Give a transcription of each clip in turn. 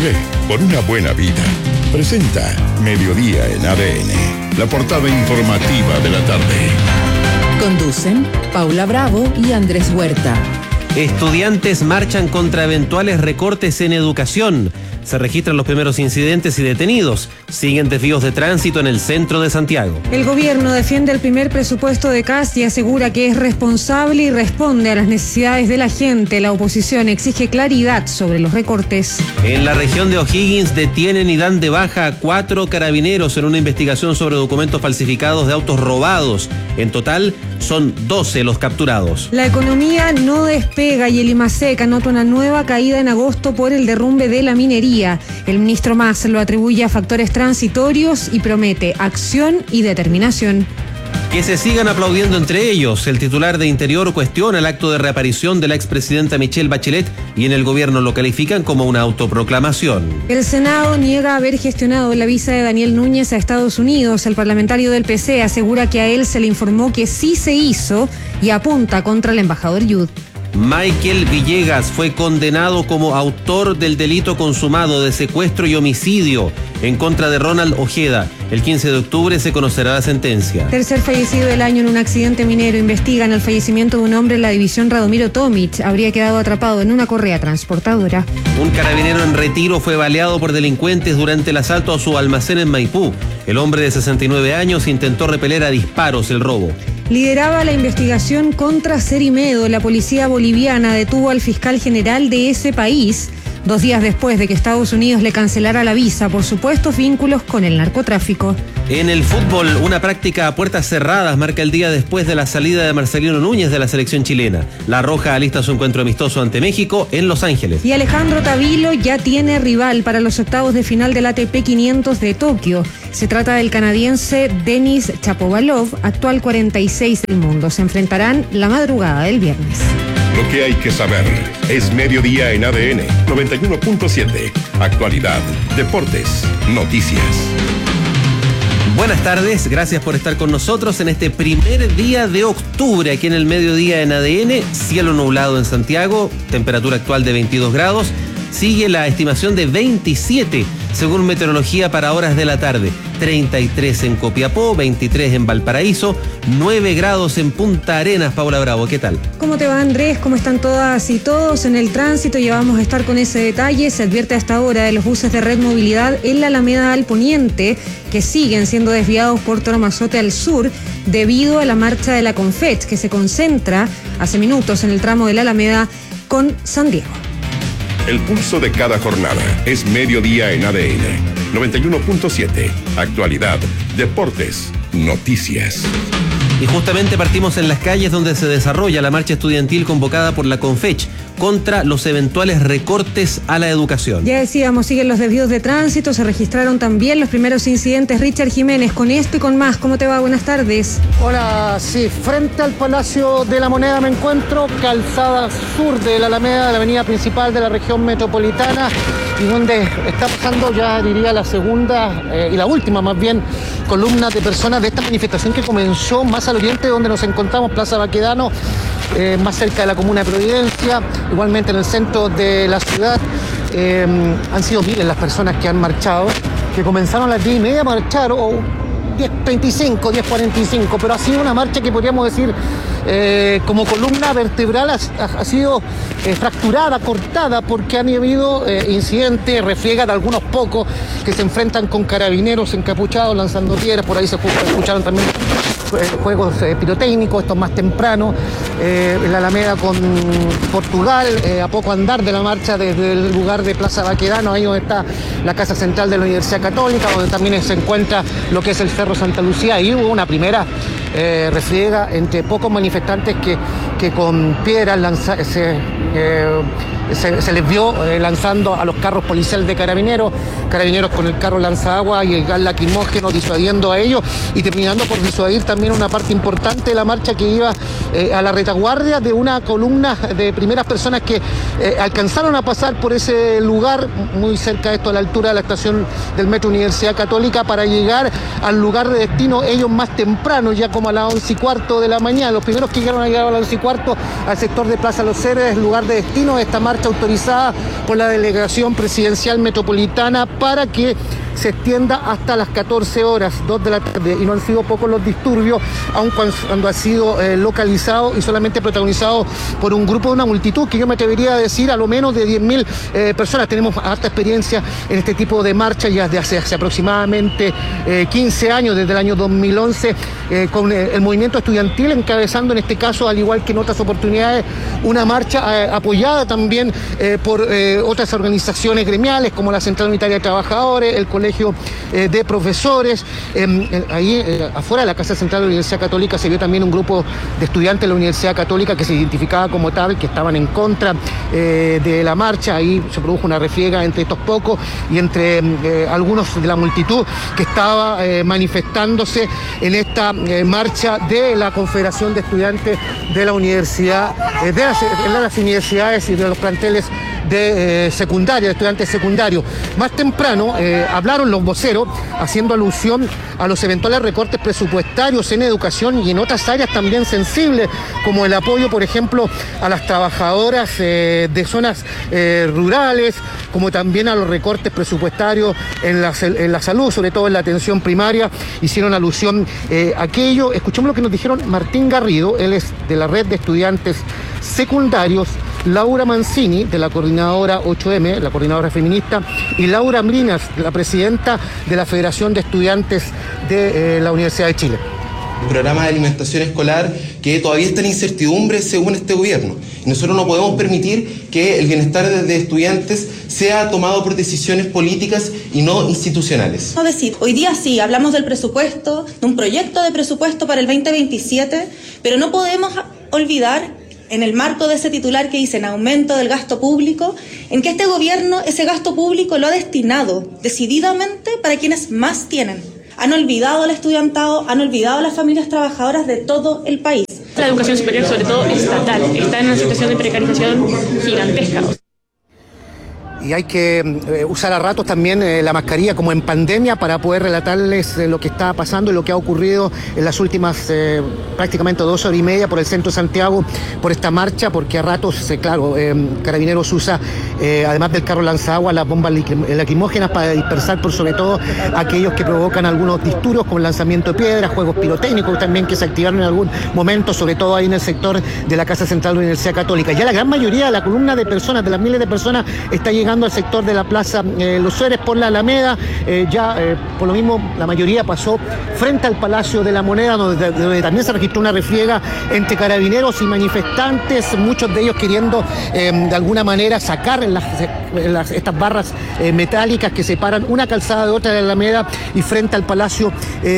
tarde por una buena vida. Presenta Mediodía en ADN, la portada informativa de la tarde. Conducen Paula Bravo y Andrés Huerta. Estudiantes marchan contra eventuales recortes en educación. Se registran los primeros incidentes y detenidos. Siguen desvíos de tránsito en el centro de Santiago. El gobierno defiende el primer presupuesto de Kast y asegura que es responsable y responde a las necesidades de la gente. La oposición exige claridad sobre los recortes. En la región de O'Higgins detienen y dan de baja a 4 carabineros en una investigación sobre documentos falsificados de autos robados. En total son 12 los capturados. La economía no despega y el IMASEC anota una nueva caída en agosto por el derrumbe de la minería. El ministro Mas lo atribuye a factores transitorios y promete acción y determinación. Que se sigan aplaudiendo entre ellos. El titular de Interior cuestiona el acto de reaparición de la expresidenta Michelle Bachelet y en el gobierno lo califican como una autoproclamación. El Senado niega haber gestionado la visa de Daniel Núñez a Estados Unidos. El parlamentario del PC asegura que a él se le informó que sí se hizo y apunta contra el embajador Yud. Michael Villegas fue condenado como autor del delito consumado de secuestro y homicidio en contra de Ronald Ojeda. El 15 de octubre se conocerá la sentencia. Tercer fallecido del año en un accidente minero. Investigan el fallecimiento de un hombre en la división Radomiro Tomic. Habría quedado atrapado en una correa transportadora. Un carabinero en retiro fue baleado por delincuentes durante el asalto a su almacén en Maipú. El hombre de 69 años intentó repeler a disparos el robo. Lideraba la investigación contra Cerimedo. La policía boliviana detuvo al fiscal general de ese país 2 días después de que Estados Unidos le cancelara la visa por supuestos vínculos con el narcotráfico. En el fútbol, una práctica a puertas cerradas marca el día después de la salida de Marcelino Núñez de la selección chilena. La Roja alista su encuentro amistoso ante México en Los Ángeles. Y Alejandro Tavilo ya tiene rival para los octavos de final del ATP 500 de Tokio. Se trata del canadiense Denis Shapovalov, actual 46 del mundo. Se enfrentarán la madrugada del viernes. Lo que hay que saber es Mediodía en ADN 91.7. Actualidad, deportes, noticias. Buenas tardes, gracias por estar con nosotros en este primer día de octubre aquí en el Mediodía en ADN. Cielo nublado en Santiago, temperatura actual de 22 grados. Sigue la estimación de 27 según meteorología para horas de la tarde. 33 en Copiapó, 23 en Valparaíso, 9 grados en Punta Arenas. Paula Bravo, ¿qué tal? ¿Cómo te va, Andrés? ¿Cómo están todas y todos en el tránsito? Ya vamos a estar con ese detalle. Se advierte hasta ahora de los buses de Red Movilidad en la Alameda al Poniente, que siguen siendo desviados por Toromazote al sur debido a la marcha de la Confech, que se concentra hace minutos en el tramo de la Alameda con San Diego. El pulso de cada jornada es Mediodía en ADN 91.7. Actualidad, deportes, noticias. Y justamente partimos en las calles donde se desarrolla la marcha estudiantil convocada por la Confech contra los eventuales recortes a la educación. Ya decíamos, siguen los desvíos de tránsito, se registraron también los primeros incidentes. Richard Jiménez, con esto y con más, ¿cómo te va? Buenas tardes. Hola, sí, frente al Palacio de la Moneda me encuentro, calzada sur de la Alameda, de la avenida principal de la región metropolitana, y donde está pasando, ya diría, la segunda y la última más bien, columna de personas de esta manifestación que comenzó más al oriente, donde nos encontramos, Plaza Baquedano, más cerca de la comuna de Providencia, igualmente en el centro de la ciudad. Han sido miles las personas que han marchado, que comenzaron a las 10:30 a marchar, o 10:25, 10:45, pero ha sido una marcha que podríamos decir como columna vertebral ha sido fracturada, cortada, porque han habido incidentes, refriegas de algunos pocos que se enfrentan con carabineros encapuchados lanzando piedras. Por ahí se escucharon también juegos pirotécnicos, estos más temprano, en la Alameda con Portugal, a poco andar de la marcha desde el lugar de Plaza Baquedano, ahí donde está la Casa Central de la Universidad Católica, donde también se encuentra lo que es el Cerro Santa Lucía. Ahí hubo una primera refriega entre pocos manifestantes que con piedras se les vio lanzando a los carros policiales de carabineros con el carro lanzagua y el gas lacrimógeno, disuadiendo a ellos y terminando por disuadir también una parte importante de la marcha que iba a la retaguardia de una columna de primeras personas que alcanzaron a pasar por ese lugar, muy cerca de esto, a la altura de la estación del Metro Universidad Católica, para llegar al lugar de destino ellos más temprano, ya como como a las 11:15 de la mañana. Los primeros que llegaron a las 11:15 al sector de Plaza Los Héroes, lugar de destino de esta marcha autorizada por la Delegación Presidencial Metropolitana para que se extienda hasta las 14 horas, 2 de la tarde, y no han sido pocos los disturbios, aun cuando ha sido localizado y solamente protagonizado por un grupo de una multitud que yo me atrevería a decir a lo menos de 10.000 personas. Tenemos harta experiencia en este tipo de marchas ya desde hace aproximadamente 15 años, desde el año 2011, con el movimiento estudiantil encabezando en este caso, al igual que en otras oportunidades, una marcha apoyada también por otras organizaciones gremiales como la Central Unitaria de Trabajadores, el Colegio de Profesores. Ahí afuera de la Casa Central de la Universidad Católica se vio también un grupo de estudiantes de la Universidad Católica que se identificaba como tal, que estaban en contra de la marcha. Ahí se produjo una refriega entre estos pocos y entre algunos de la multitud que estaba manifestándose en esta marcha de la Confederación de Estudiantes de la Universidad, de las universidades y de los planteles de secundaria, de estudiantes secundarios. Más temprano hablaron los voceros haciendo alusión a los eventuales recortes presupuestarios en educación y en otras áreas también sensibles, como el apoyo, por ejemplo, a las trabajadoras de zonas rurales, como también a los recortes presupuestarios en la salud, sobre todo en la atención primaria. Hicieron alusión a aquello. Escuchemos lo que nos dijeron Martín Garrido, él es de la Red de Estudiantes Secundarios, Laura Mancini, de la coordinadora 8M, la coordinadora feminista, y Laura Mlinas, la presidenta de la Federación de Estudiantes de la Universidad de Chile. Un programa de alimentación escolar que todavía está en incertidumbre según este gobierno. Y nosotros no podemos permitir que el bienestar de estudiantes sea tomado por decisiones políticas y no institucionales. Es decir, hoy día sí, hablamos del presupuesto, de un proyecto de presupuesto para el 2027, pero no podemos olvidar, en el marco de ese titular que dice en aumento del gasto público, en que este gobierno ese gasto público lo ha destinado decididamente para quienes más tienen. Han olvidado al estudiantado, han olvidado a las familias trabajadoras de todo el país. La educación superior, sobre todo estatal, está en una situación de precarización gigantesca. Y hay que usar a ratos también la mascarilla como en pandemia para poder relatarles lo que está pasando y lo que ha ocurrido en las últimas prácticamente 2 horas y media por el centro de Santiago, por esta marcha, porque a ratos, claro, Carabineros usa, además del carro lanzaagua, las bombas lacrimógenas para dispersar por sobre todo aquellos que provocan algunos disturbios, como el lanzamiento de piedras, juegos pirotécnicos también que se activaron en algún momento, sobre todo ahí en el sector de la Casa Central de la Universidad Católica. Ya la gran mayoría de la columna de personas, de las miles de personas, está llegando al sector de la Plaza Los Héroes por la Alameda. Por lo mismo la mayoría pasó frente al Palacio de la Moneda, donde también se registró una refriega entre carabineros y manifestantes, muchos de ellos queriendo de alguna manera sacar estas barras metálicas que separan una calzada de otra de la Alameda y frente al Palacio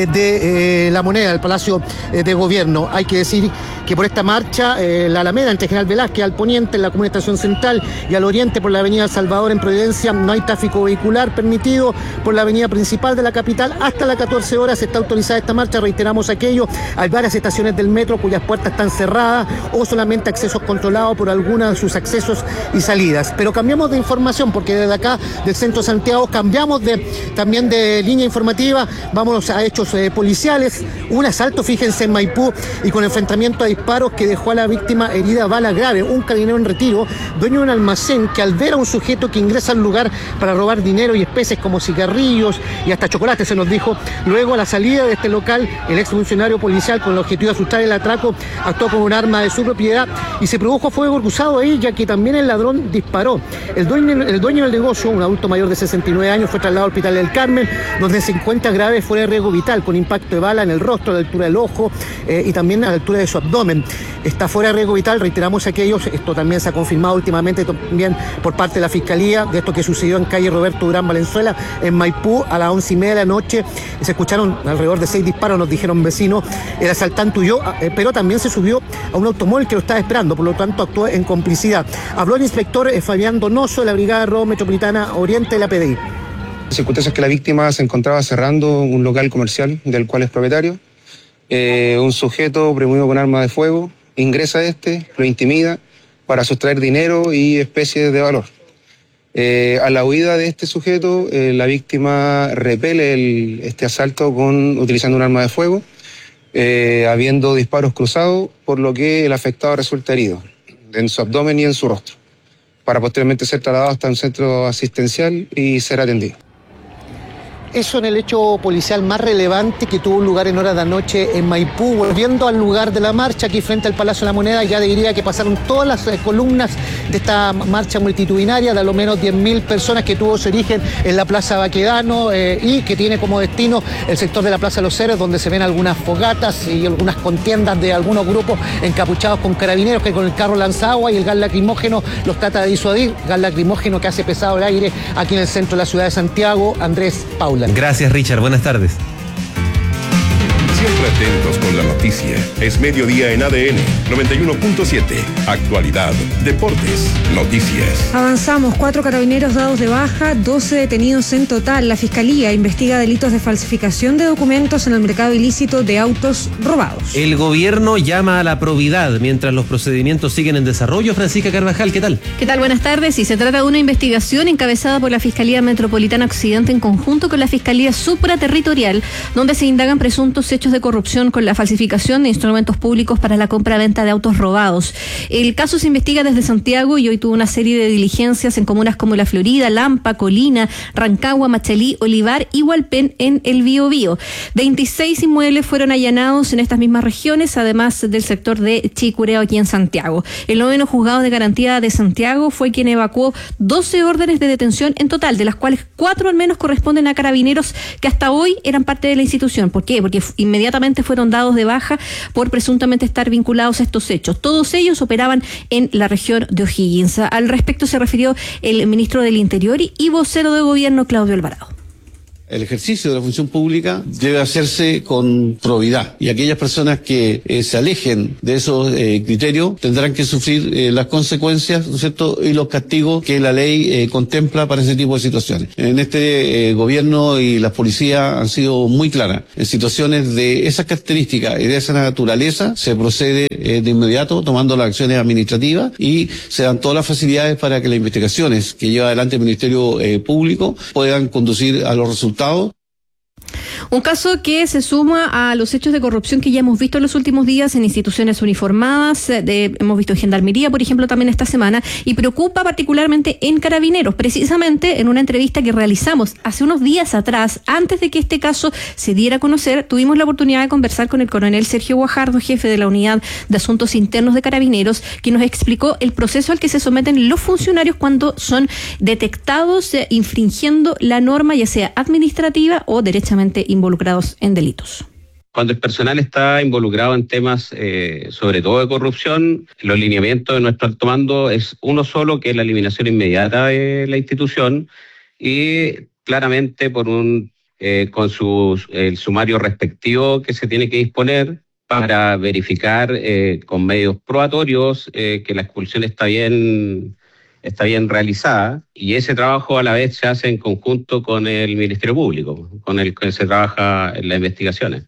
de la Moneda, el Palacio de Gobierno. Hay que decir que por esta marcha, la Alameda entre General Velázquez al poniente, en la Comuna Estación Central, y al oriente por la Avenida El Salvador en Providencia, no hay tráfico vehicular permitido. Por la avenida principal de la capital hasta las 14 horas está autorizada esta marcha. Reiteramos aquello, hay varias estaciones del metro cuyas puertas están cerradas o solamente accesos controlados por algunas de sus accesos y salidas. Pero cambiamos de información, porque desde acá del centro de Santiago cambiamos también de línea informativa. Vamos a hechos policiales. Un asalto, fíjense, en Maipú, y con enfrentamiento a disparos que dejó a la víctima herida a bala grave. Un carabinero en retiro, dueño de un almacén, que al ver a un sujeto que ingresa al lugar para robar dinero y especies como cigarrillos y hasta chocolate, se nos dijo, luego a la salida de este local, el exfuncionario policial, con el objetivo de asustar el atraco, actuó con un arma de su propiedad y se produjo fuego cruzado ahí, ya que también el ladrón disparó. El dueño del negocio, un adulto mayor de 69 años, fue trasladado al Hospital del Carmen, donde se encuentra grave fuera de riesgo vital, con impacto de bala en el rostro, a la altura del ojo y también a la altura de su abdomen. Está fuera de riesgo vital, reiteramos aquellos. Esto también se ha confirmado últimamente también por parte de la Fiscalía, de esto que sucedió en calle Roberto Durán Valenzuela, en Maipú, a las 11:30 de la noche. Se escucharon alrededor de 6 disparos, nos dijeron vecinos. El asaltante huyó, pero también se subió a un automóvil que lo estaba esperando, por lo tanto actuó en complicidad. Habló el inspector Fabián Donoso, de la Brigada de Robo Metropolitana Oriente de la PDI. La circunstancia es que la víctima se encontraba cerrando un local comercial del cual es propietario. Un sujeto premunido con arma de fuego ingresa lo intimida para sustraer dinero y especies de valor. A la huida de este sujeto, la víctima repele este asalto utilizando un arma de fuego. habiendo disparos cruzados, por lo que el afectado resulta herido en su abdomen y en su rostro, para posteriormente ser trasladado hasta un centro asistencial y ser atendido. Eso en el hecho policial más relevante que tuvo lugar en horas de la noche en Maipú. Volviendo al lugar de la marcha, aquí frente al Palacio de la Moneda, ya diría que pasaron todas las columnas de esta marcha multitudinaria de a lo menos 10.000 personas que tuvo su origen en la Plaza Baquedano y que tiene como destino el sector de la Plaza de los Héroes, donde se ven algunas fogatas y algunas contiendas de algunos grupos encapuchados con carabineros que con el carro lanzagua y el gas lacrimógeno los trata de disuadir. Gas lacrimógeno que hace pesado el aire aquí en el centro de la ciudad de Santiago. Andrés, Paula. Gracias, Richard. Buenas tardes. Siempre atentos con la noticia. Es mediodía en ADN 91.7. Actualidad, deportes, noticias. Avanzamos. 4 carabineros dados de baja, 12 detenidos en total. La Fiscalía investiga delitos de falsificación de documentos en el mercado ilícito de autos robados. El gobierno llama a la probidad mientras los procedimientos siguen en desarrollo. Francisca Carvajal, ¿qué tal? ¿Qué tal? Buenas tardes. Y se trata de una investigación encabezada por la Fiscalía Metropolitana Occidente en conjunto con la Fiscalía Supraterritorial, donde se indagan presuntos hechos de corrupción con la falsificación de instrumentos públicos para la compra-venta de autos robados. El caso se investiga desde Santiago y hoy tuvo una serie de diligencias en comunas como La Florida, Lampa, Colina, Rancagua, Machalí, Olivar y Hualpén en el Biobío. 26 inmuebles fueron allanados en estas mismas regiones, además del sector de Chicureo aquí en Santiago. El 9º Juzgado de Garantía de Santiago fue quien evacuó 12 órdenes de detención en total, de las cuales 4 al menos corresponden a carabineros que hasta hoy eran parte de la institución. ¿Por qué? Porque inmediatamente fueron dados de baja por presuntamente estar vinculados a estos hechos. Todos ellos operaban en la región de O'Higgins. Al respecto se refirió el ministro del Interior y vocero de gobierno, Claudio Alvarado. El ejercicio de la función pública debe hacerse con probidad y aquellas personas que se alejen de esos criterios tendrán que sufrir las consecuencias, ¿no es cierto?, y los castigos que la ley contempla para ese tipo de situaciones. En este gobierno y las policías han sido muy claras. En situaciones de esas características y de esa naturaleza se procede de inmediato tomando las acciones administrativas y se dan todas las facilidades para que las investigaciones que lleva adelante el Ministerio Público puedan conducir a los resultados. Un caso que se suma a los hechos de corrupción que ya hemos visto en los últimos días en instituciones uniformadas, hemos visto en Gendarmería, por ejemplo, también esta semana, y preocupa particularmente en Carabineros. Precisamente en una entrevista que realizamos hace unos días atrás, antes de que este caso se diera a conocer, tuvimos la oportunidad de conversar con el coronel Sergio Guajardo, jefe de la Unidad de Asuntos Internos de Carabineros, que nos explicó el proceso al que se someten los funcionarios cuando detectados infringiendo la norma, ya sea administrativa o derechamente involucrados en delitos. Cuando el personal está involucrado en temas, sobre todo de corrupción, los lineamientos de nuestro alto mando es uno solo, que es la eliminación inmediata de la institución y claramente con el sumario respectivo que se tiene que disponer para verificar con medios probatorios que la expulsión está bien realizada, y ese trabajo a la vez se hace en conjunto con el Ministerio Público, con el que se trabaja en las investigaciones.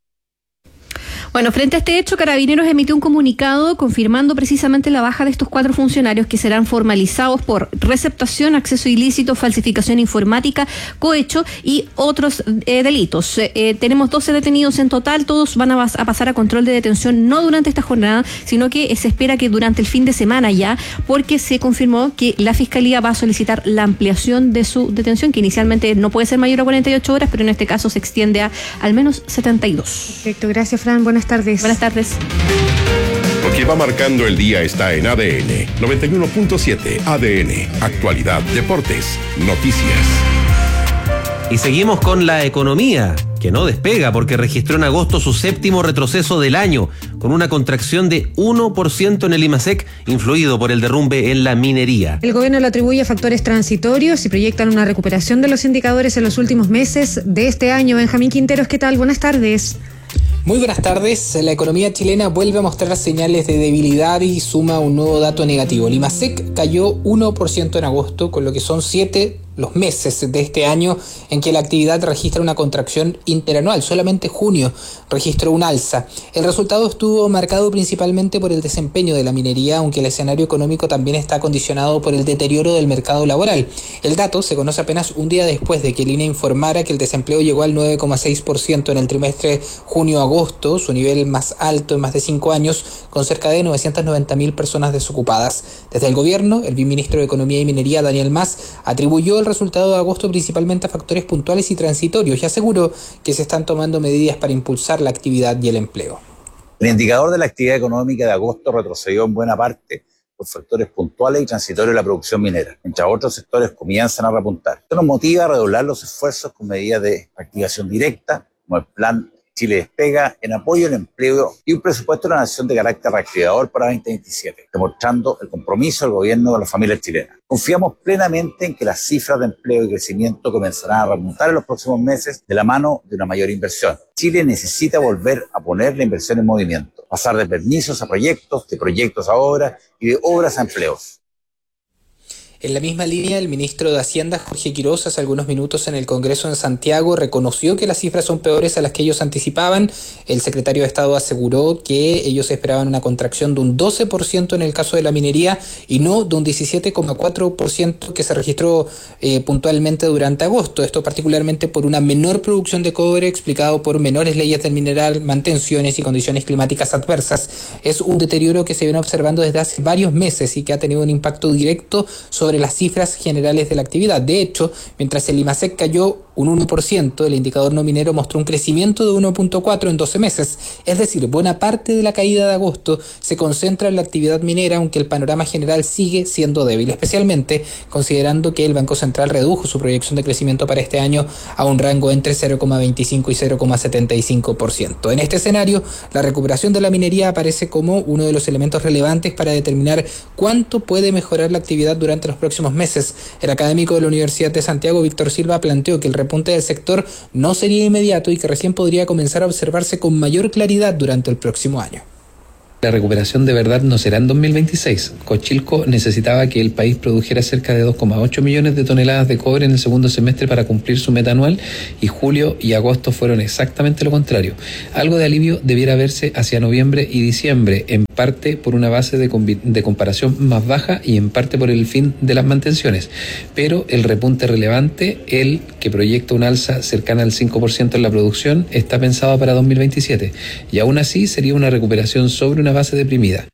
Bueno, frente a este hecho, Carabineros emitió un comunicado confirmando precisamente la baja de estos 4 funcionarios que serán formalizados por receptación, acceso ilícito, falsificación informática, cohecho y otros delitos. Tenemos 12 detenidos en total, todos van a pasar a control de detención no durante esta jornada, sino que se espera que durante el fin de semana ya, porque se confirmó que la Fiscalía va a solicitar la ampliación de su detención, que inicialmente no puede ser mayor a 48 horas, pero en este caso se extiende a al menos 72. Perfecto, gracias, Fran. Buenas tardes. Buenas tardes. Lo que va marcando el día está en ADN 91.7. ADN, actualidad, deportes, noticias. Y seguimos con la economía, que no despega porque registró en agosto su 7º retroceso del año, con una contracción de 1% en el IMASEC, influido por el derrumbe en la minería. El gobierno lo atribuye a factores transitorios y proyectan una recuperación de los indicadores en los últimos meses de este año. Benjamín Quinteros, ¿qué tal? Buenas tardes. Muy buenas tardes. La economía chilena vuelve a mostrar señales de debilidad y suma un nuevo dato negativo. El IMASEC cayó 1% en agosto, con lo que son 7 los meses de este año en que la actividad registra una contracción interanual. Solamente junio registró un alza. El resultado estuvo marcado principalmente por el desempeño de la minería, aunque el escenario económico también está condicionado por el deterioro del mercado laboral. El dato se conoce apenas un día después de que el INE informara que el desempleo llegó al 9,6% en el trimestre junio-agosto, su nivel más alto en más de 5 años, con cerca de 990.000 personas desocupadas. Desde el gobierno, el viceministro de Economía y Minería, Daniel Mas, atribuyó el resultado de agosto principalmente a factores puntuales y transitorios y aseguró que se están tomando medidas para impulsar la actividad y el empleo. El indicador de la actividad económica de agosto retrocedió en buena parte por factores puntuales y transitorios de la producción minera, mientras otros sectores comienzan a repuntar. Esto nos motiva a redoblar los esfuerzos con medidas de activación directa, como el plan Chile Despega, en apoyo al empleo y un presupuesto de la nación de carácter reactivador para 2027, demostrando el compromiso del gobierno con las familias chilenas. Confiamos plenamente en que las cifras de empleo y crecimiento comenzarán a remontar en los próximos meses de la mano de una mayor inversión. Chile necesita volver a poner la inversión en movimiento, pasar de permisos a proyectos, de proyectos a obras y de obras a empleos. En la misma línea, el ministro de Hacienda, Jorge Quiroz, hace algunos minutos en el Congreso en Santiago, reconoció que las cifras son peores a las que ellos anticipaban. El secretario de Estado aseguró que ellos esperaban una contracción de un 12% en el caso de la minería y no de un 17,4% que se registró puntualmente durante agosto. Esto particularmente por una menor producción de cobre, explicado por menores leyes del mineral, mantenciones y condiciones climáticas adversas. Es un deterioro que se viene observando desde hace varios meses y que ha tenido un impacto directo sobre las cifras generales de la actividad. De hecho, mientras el IMASEC cayó un 1%, el indicador no minero mostró un crecimiento de 1,4 en 12 meses. Es decir, buena parte de la caída de agosto se concentra en la actividad minera, aunque el panorama general sigue siendo débil, especialmente considerando que el Banco Central redujo su proyección de crecimiento para este año a un rango entre 0,25 y 0,75%. En este escenario, la recuperación de la minería aparece como uno de los elementos relevantes para determinar cuánto puede mejorar la actividad durante los próximos meses. El académico de la Universidad de Santiago, Víctor Silva, planteó que el repunte del sector no sería inmediato y que recién podría comenzar a observarse con mayor claridad durante el próximo año. La recuperación de verdad no será en 2026. Cochilco necesitaba que el país produjera cerca de 2,8 millones de toneladas de cobre en el segundo semestre para cumplir su meta anual, y julio y agosto fueron exactamente lo contrario. Algo de alivio debiera verse hacia noviembre y diciembre, en parte por una base de comparación más baja y en parte por el fin de las mantenciones. Pero el repunte relevante, el que proyecta un alza cercana al 5% en la producción, está pensado para 2027. Y aún así sería una recuperación sobre una base deprimida.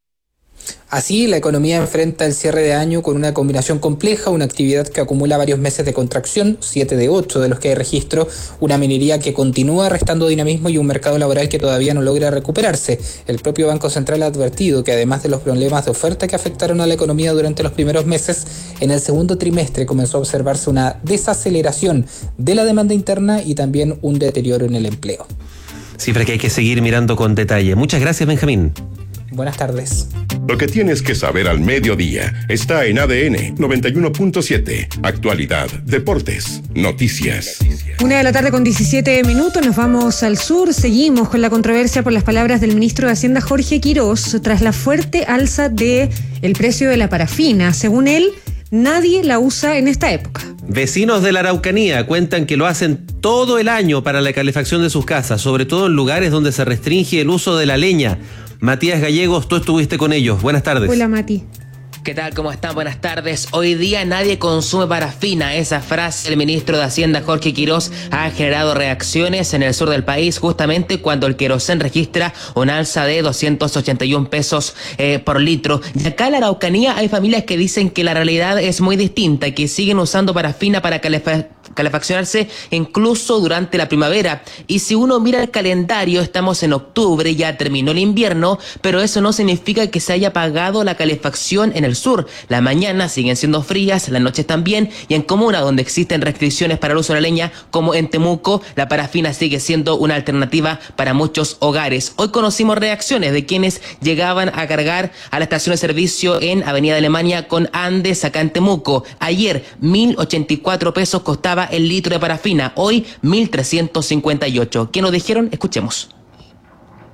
Así, la economía enfrenta el cierre de año con una combinación compleja, una actividad que acumula varios meses de contracción, 7 de 8 de los que hay registro, una minería que continúa restando dinamismo y un mercado laboral que todavía no logra recuperarse. El propio Banco Central ha advertido que además de los problemas de oferta que afectaron a la economía durante los primeros meses, en el segundo trimestre comenzó a observarse una desaceleración de la demanda interna y también un deterioro en el empleo. Cifra que hay que seguir mirando con detalle. Muchas gracias, Benjamín. Buenas tardes. Lo que tienes que saber al mediodía está en ADN 91.7. Actualidad, deportes, noticias. 1:17 p.m. Nos vamos al sur. Seguimos con la controversia por las palabras del ministro de Hacienda, Jorge Quiroz, tras la fuerte alza del precio de la parafina. Según él, nadie la usa en esta época. Vecinos de la Araucanía cuentan que lo hacen todo el año para la calefacción de sus casas, sobre todo en lugares donde se restringe el uso de la leña. Matías Gallegos, tú estuviste con ellos. Buenas tardes. Hola, Mati. ¿Qué tal? ¿Cómo están? Buenas tardes. Hoy día nadie consume parafina. Esa frase del ministro de Hacienda, Jorge Quiroz, ha generado reacciones en el sur del país, justamente cuando el querosén registra un alza de 281 pesos por litro. Y acá en la Araucanía hay familias que dicen que la realidad es muy distinta, que siguen usando parafina para calefaccionarse incluso durante la primavera. Y si uno mira el calendario, estamos en octubre, ya terminó el invierno, pero eso no significa que se haya apagado la calefacción en el sur. Las mañanas siguen siendo frías, las noches también, y en comunas donde existen restricciones para el uso de la leña, como en Temuco, la parafina sigue siendo una alternativa para muchos hogares. Hoy conocimos reacciones de quienes llegaban a cargar a la estación de servicio en Avenida Alemania con Andes, acá en Temuco. Ayer, 1.084 pesos costaba el litro de parafina, hoy 1.358. ¿Qué nos dijeron? Escuchemos.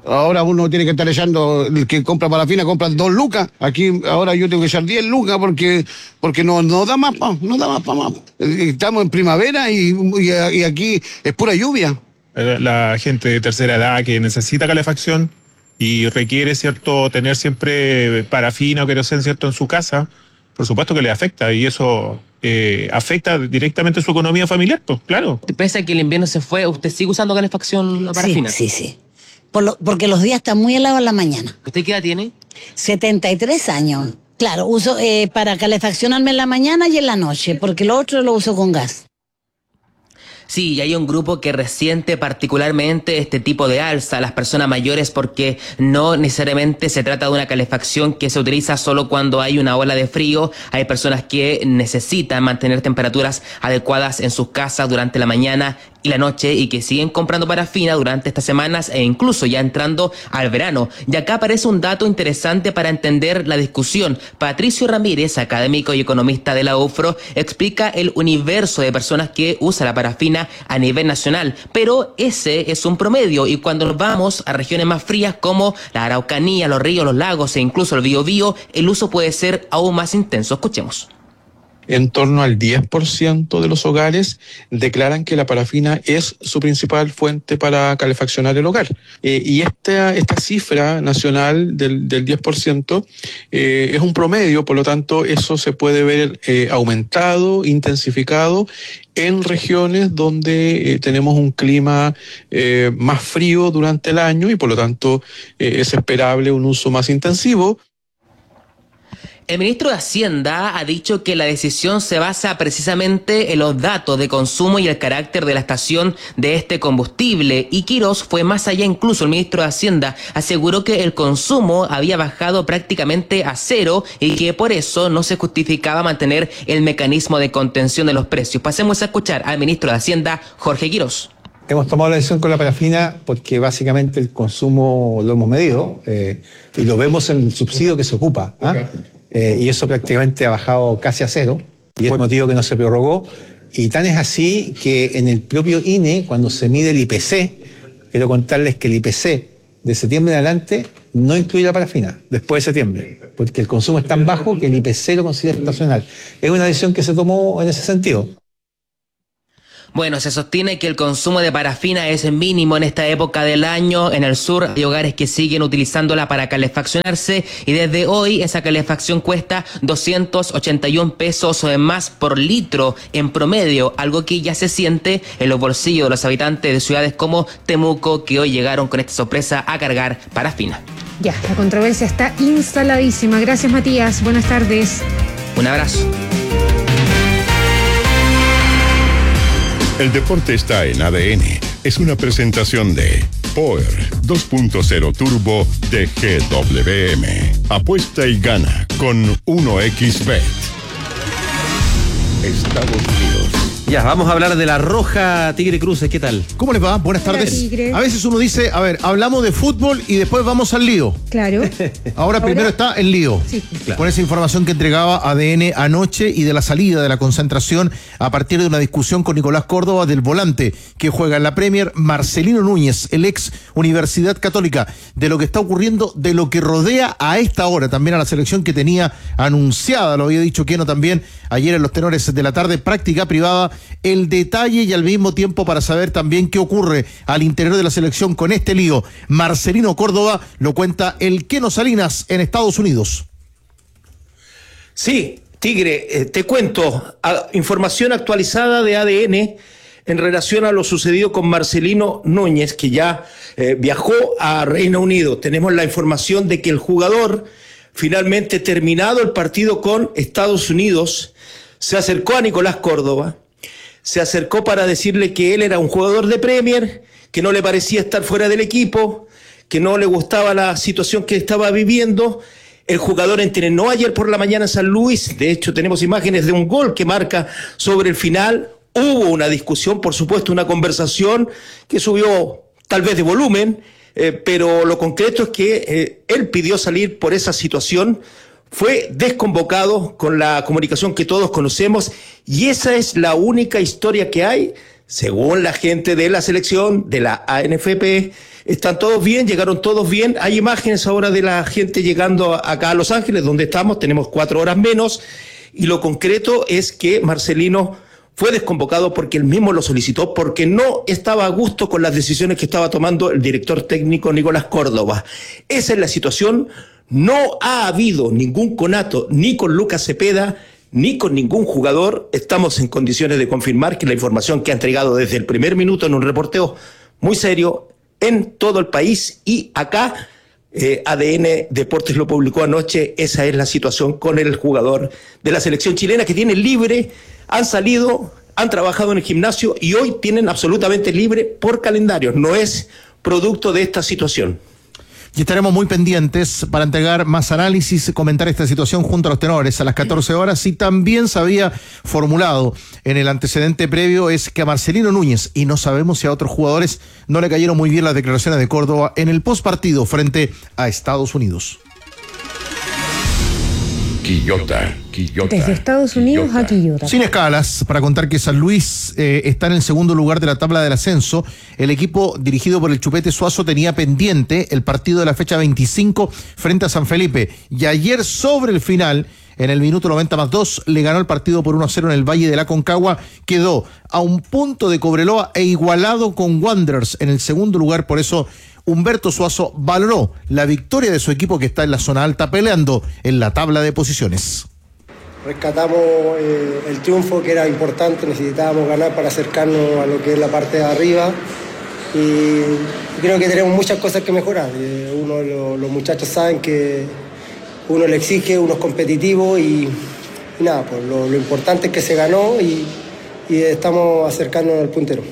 Ahora uno tiene que estar echando, el que compra parafina compra 2 lucas. Aquí ahora yo tengo que echar 10 lucas porque no da más para más. Estamos en primavera y aquí es pura lluvia. La gente de tercera edad que necesita calefacción y requiere, ¿cierto?, tener siempre parafina o queroseno, ¿cierto?, en su casa, por supuesto que le afecta, y eso afecta directamente su economía familiar, pues claro. Pese a que el invierno se fue, ¿usted sigue usando calefacción o parafina? Sí. Porque los días están muy helados en la mañana. ¿Usted qué edad tiene? 73 años. Claro, uso para calefaccionarme en la mañana y en la noche, porque lo otro lo uso con gas. Sí, y hay un grupo que resiente particularmente este tipo de alza, las personas mayores, porque no necesariamente se trata de una calefacción que se utiliza solo cuando hay una ola de frío. Hay personas que necesitan mantener temperaturas adecuadas en sus casas durante la mañana y la noche y que siguen comprando parafina durante estas semanas e incluso ya entrando al verano. Y acá aparece un dato interesante para entender la discusión. Patricio Ramírez, académico y economista de la UFRO, explica el universo de personas que usa la parafina a nivel nacional, pero ese es un promedio, y cuando nos vamos a regiones más frías como la Araucanía, los ríos, los lagos e incluso el Biobío, el uso puede ser aún más intenso. Escuchemos. En torno al 10% de los hogares declaran que la parafina es su principal fuente para calefaccionar el hogar. Y esta cifra nacional del 10% es un promedio, por lo tanto eso se puede ver aumentado, intensificado en regiones donde tenemos un clima más frío durante el año y por lo tanto es esperable un uso más intensivo. El ministro de Hacienda ha dicho que la decisión se basa precisamente en los datos de consumo y el carácter de la estación de este combustible. Y Quirós fue más allá, incluso el ministro de Hacienda aseguró que el consumo había bajado prácticamente a cero y que por eso no se justificaba mantener el mecanismo de contención de los precios. Pasemos a escuchar al ministro de Hacienda, Jorge Quirós. Hemos tomado la decisión con la parafina porque básicamente el consumo lo hemos medido y lo vemos en el subsidio que se ocupa. Y eso prácticamente ha bajado casi a cero y es el motivo que no se prorrogó. Y tan es así que en el propio INE, cuando se mide el IPC, quiero contarles que el IPC de septiembre en adelante no incluye la parafina después de septiembre, porque el consumo es tan bajo que el IPC lo considera estacional. Es una decisión que se tomó en ese sentido. Bueno, se sostiene que el consumo de parafina es mínimo en esta época del año. En el sur hay hogares que siguen utilizándola para calefaccionarse y desde hoy esa calefacción cuesta 281 pesos más por litro en promedio, algo que ya se siente en los bolsillos de los habitantes de ciudades como Temuco, que hoy llegaron con esta sorpresa a cargar parafina. Ya, la controversia está instaladísima. Gracias, Matías. Buenas tardes. Un abrazo. El deporte está en ADN. Es una presentación de Power 2.0 Turbo de GWM. Apuesta y gana con 1xBet. Estados Unidos. Ya, vamos a hablar de la Roja Tigre Cruces. ¿Qué tal? ¿Cómo les va? Buenas tardes. A veces uno dice, a ver, hablamos de fútbol y después vamos al lío. Claro. Ahora primero está el lío. Sí. Claro. Con esa información que entregaba ADN anoche y de la salida de la concentración a partir de una discusión con Nicolás Córdoba del volante que juega en la Premier, Marcelino Núñez, el ex Universidad Católica, de lo que está ocurriendo, de lo que rodea a esta hora también a la selección que tenía anunciada, lo había dicho Keno también ayer en los tenores de la tarde, práctica privada, el detalle y al mismo tiempo para saber también qué ocurre al interior de la selección con este lío. Marcelino Córdoba lo cuenta el Keno Salinas en Estados Unidos. Sí, Tigre, te cuento, información actualizada de ADN en relación a lo sucedido con Marcelino Núñez, que ya viajó a Reino Unido. Tenemos la información de que el jugador, finalmente terminado el partido con Estados Unidos, se acercó a Nicolás Córdoba, se acercó para decirle que él era un jugador de Premier, que no le parecía estar fuera del equipo, que no le gustaba la situación que estaba viviendo. El jugador entrenó ayer por la mañana en San Luis, de hecho tenemos imágenes de un gol que marca sobre el final. Hubo una discusión, por supuesto, una conversación que subió tal vez de volumen, pero lo concreto es que él pidió salir por esa situación, fue desconvocado con la comunicación que todos conocemos y esa es la única historia que hay. según la gente de la selección, de la ANFP, están todos bien, llegaron todos bien. Hay imágenes ahora de la gente llegando acá a Los Ángeles, donde estamos, tenemos 4 horas menos, y lo concreto es que Marcelino fue desconvocado porque él mismo lo solicitó, porque no estaba a gusto con las decisiones que estaba tomando el director técnico Nicolás Córdoba. Esa es la situación. No ha habido ningún conato ni con Lucas Cepeda, ni con ningún jugador. Estamos en condiciones de confirmar que la información que ha entregado desde el primer minuto en un reporteo muy serio en todo el país y acá, ADN Deportes lo publicó anoche. Esa es la situación con el jugador de la selección chilena, que tiene libre, han salido, han trabajado en el gimnasio y hoy tienen absolutamente libre por calendario. No es producto de esta situación. Y estaremos muy pendientes para entregar más análisis, comentar esta situación junto a los tenores a las 14 horas. Y también se había formulado en el antecedente previo es que a Marcelino Núñez, y no sabemos si a otros jugadores, no le cayeron muy bien las declaraciones de Córdoba en el postpartido frente a Estados Unidos. Quillota. Desde Estados Unidos a Quillota. Sin escalas, para contar que San Luis está en el segundo lugar de la tabla del ascenso. El equipo dirigido por el Chupete Suazo tenía pendiente el partido de la fecha 25 frente a San Felipe. Y ayer, sobre el final, en el minuto 90+2, le ganó el partido por 1-0 en el Valle de la Concagua. Quedó a un punto de Cobreloa e igualado con Wanderers en el segundo lugar. Por eso Humberto Suazo valoró la victoria de su equipo, que está en la zona alta peleando en la tabla de posiciones. Rescatamos el triunfo, que era importante, necesitábamos ganar para acercarnos a lo que es la parte de arriba, y creo que tenemos muchas cosas que mejorar. Los muchachos saben que uno le exige, uno es competitivo y nada, pues lo importante es que se ganó y estamos acercándonos al puntero.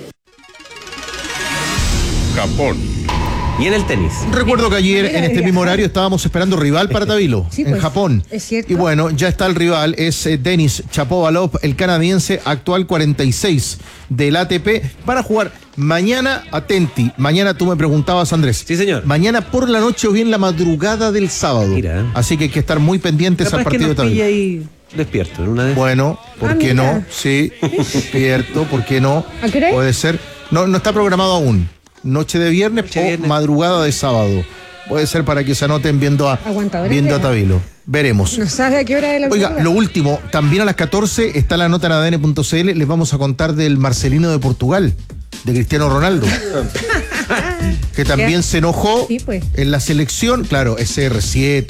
Japón. Y en el tenis. Recuerdo que ayer en este mismo horario estábamos esperando rival para Tabilo, Sí, en pues, Japón. es cierto. Y bueno, ya está el rival, es Denis Shapovalov, el canadiense, actual 46 del ATP, para jugar mañana. Atenti, mañana tú me preguntabas, Andrés. Sí, señor. Mañana por la noche o bien la madrugada del sábado. Mira. Así que hay que estar muy pendientes Capaz al partido que de nos pilla Tabilo. ahí despierto en una de... Bueno, ¿por qué mira. no? Sí, despierto, ¿por qué no? ¿A qué hora es? Puede ser. No está programado aún. Noche de viernes o madrugada de sábado. Puede ser para que se anoten viendo a Tabilo. Veremos. No sabe a qué hora de la Oiga, madrugada. lo último, también a las 14 está la nota en ADN.cl. Les vamos a contar del Marcelino de Portugal, de Cristiano Ronaldo, que también se enojó Sí, pues. en la selección. Claro, es CR7.